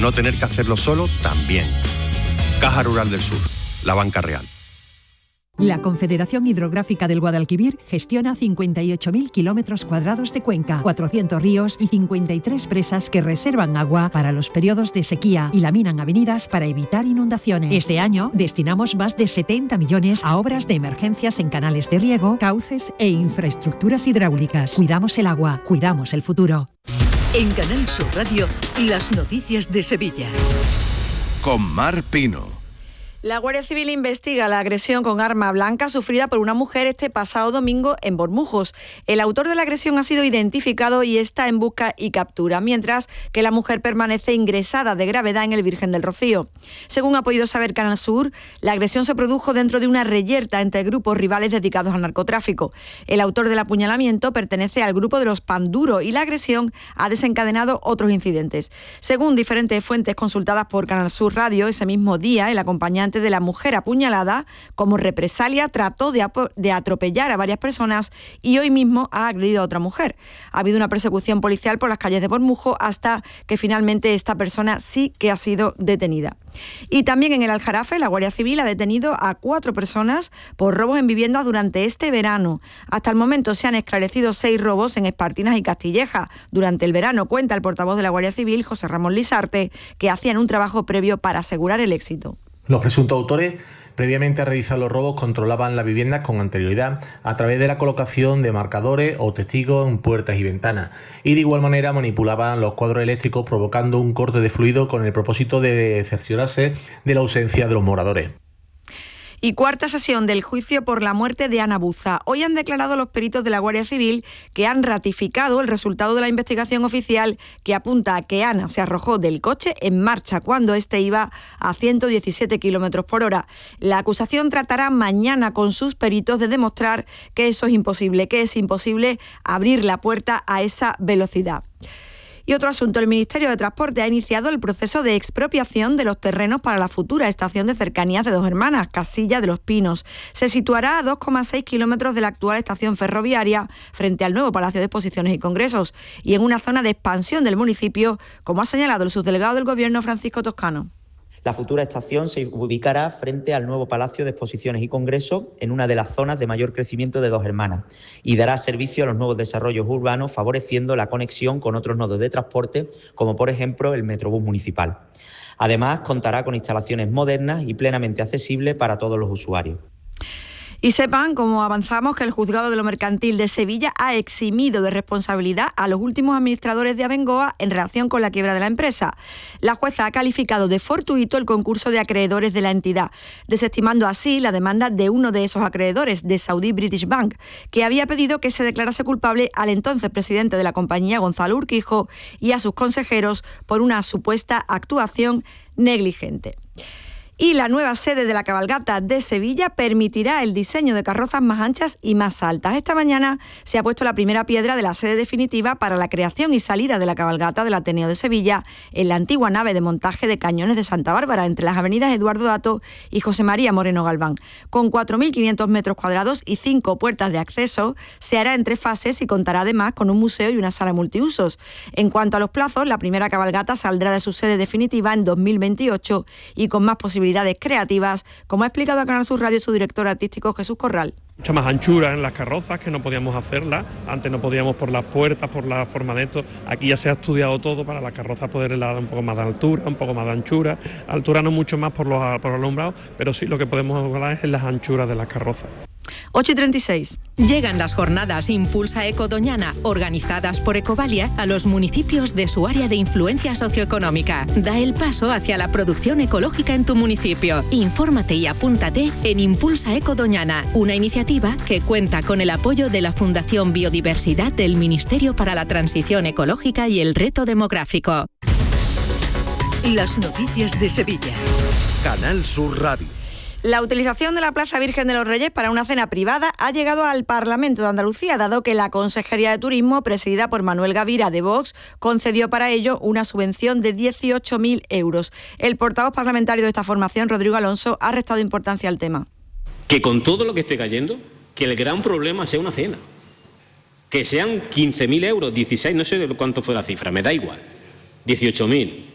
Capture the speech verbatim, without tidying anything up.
No tener que hacerlo solo también. Caja Rural del Sur, la banca real. La Confederación Hidrográfica del Guadalquivir gestiona cincuenta y ocho mil kilómetros cuadrados de cuenca, cuatrocientos ríos y cincuenta y tres presas que reservan agua para los periodos de sequía y laminan avenidas para evitar inundaciones. Este año destinamos más de setenta millones a obras de emergencias en canales de riego, cauces e infraestructuras hidráulicas. Cuidamos el agua, cuidamos el futuro. En Canal Sur Radio, las noticias de Sevilla. Con Mar Pino. La Guardia Civil investiga la agresión con arma blanca sufrida por una mujer este pasado domingo en Bormujos. El autor de la agresión ha sido identificado y está en busca y captura, mientras que la mujer permanece ingresada de gravedad en el Virgen del Rocío. Según ha podido saber Canal Sur, la agresión se produjo dentro de una reyerta entre grupos rivales dedicados al narcotráfico. El autor del apuñalamiento pertenece al grupo de los Panduro y la agresión ha desencadenado otros incidentes. Según diferentes fuentes consultadas por Canal Sur Radio, ese mismo día el acompañante de la mujer apuñalada, como represalia, trató de, de atropellar a varias personas y hoy mismo ha agredido a otra mujer. Ha habido una persecución policial por las calles de Bormujos hasta que finalmente esta persona sí que ha sido detenida. Y también en el Aljarafe, la Guardia Civil ha detenido a cuatro personas por robos en viviendas durante este verano. Hasta el momento se han esclarecido seis robos en Espartinas y Castilleja. Durante el verano, cuenta el portavoz de la Guardia Civil, José Ramón Lisarte, que hacían un trabajo previo para asegurar el éxito. Los presuntos autores, previamente a realizar los robos, controlaban las viviendas con anterioridad a través de la colocación de marcadores o testigos en puertas y ventanas, y de igual manera manipulaban los cuadros eléctricos provocando un corte de fluido con el propósito de cerciorarse de la ausencia de los moradores. Y cuarta sesión del juicio por la muerte de Ana Buza. Hoy han declarado los peritos de la Guardia Civil que han ratificado el resultado de la investigación oficial que apunta a que Ana se arrojó del coche en marcha cuando éste iba a ciento diecisiete kilómetros por hora. La acusación tratará mañana con sus peritos de demostrar que eso es imposible, que es imposible abrir la puerta a esa velocidad. Y otro asunto, el Ministerio de Transporte ha iniciado el proceso de expropiación de los terrenos para la futura estación de cercanías de Dos Hermanas, Casilla de los Pinos. Se situará a dos coma seis kilómetros de la actual estación ferroviaria frente al nuevo Palacio de Exposiciones y Congresos y en una zona de expansión del municipio, como ha señalado el subdelegado del Gobierno, Francisco Toscano. La futura estación se ubicará frente al nuevo Palacio de Exposiciones y Congresos en una de las zonas de mayor crecimiento de Dos Hermanas y dará servicio a los nuevos desarrollos urbanos, favoreciendo la conexión con otros nodos de transporte, como por ejemplo el Metrobús municipal. Además, contará con instalaciones modernas y plenamente accesibles para todos los usuarios. Y sepan, como avanzamos, que el Juzgado de lo Mercantil de Sevilla ha eximido de responsabilidad a los últimos administradores de Abengoa en relación con la quiebra de la empresa. La jueza ha calificado de fortuito el concurso de acreedores de la entidad, desestimando así la demanda de uno de esos acreedores, de Saudi British Bank, que había pedido que se declarase culpable al entonces presidente de la compañía, Gonzalo Urquijo, y a sus consejeros por una supuesta actuación negligente. Y la nueva sede de la cabalgata de Sevilla permitirá el diseño de carrozas más anchas y más altas. Esta mañana se ha puesto la primera piedra de la sede definitiva para la creación y salida de la cabalgata del Ateneo de Sevilla en la antigua nave de montaje de cañones de Santa Bárbara, entre las avenidas Eduardo Dato y José María Moreno Galván. Con cuatro mil quinientos metros cuadrados y cinco puertas de acceso, se hará en tres fases y contará además con un museo y una sala multiusos. En cuanto a los plazos, la primera cabalgata saldrá de su sede definitiva en dos mil veintiocho y con más posibilidades creativas, como ha explicado a Canal Sur Radio su director artístico Jesús Corral. Mucha más anchura en las carrozas, que no podíamos hacerlas, antes no podíamos por las puertas, por la forma de esto, aquí ya se ha estudiado todo para las carrozas poder dar un poco más de altura, un poco más de anchura, altura no mucho más por los, por los alumbrados, pero sí lo que podemos hablar es en las anchuras de las carrozas. ocho y treinta y seis. Llegan las jornadas Impulsa Eco Doñana, organizadas por Ecovalia, a los municipios de su área de influencia socioeconómica. Da el paso hacia la producción ecológica en tu municipio. Infórmate y apúntate en Impulsa Eco Doñana, una iniciativa que cuenta con el apoyo de la Fundación Biodiversidad del Ministerio para la Transición Ecológica y el Reto Demográfico. Las noticias de Sevilla. Canal Sur Radio. La utilización de la Plaza Virgen de los Reyes para una cena privada ha llegado al Parlamento de Andalucía, dado que la Consejería de Turismo, presidida por Manuel Gavira de Vox, concedió para ello una subvención de dieciocho mil euros. El portavoz parlamentario de esta formación, Rodrigo Alonso, ha restado importancia al tema. Que con todo lo que esté cayendo, que el gran problema sea una cena. Que sean quince mil euros, dieciséis, no sé cuánto fue la cifra, me da igual. dieciocho mil.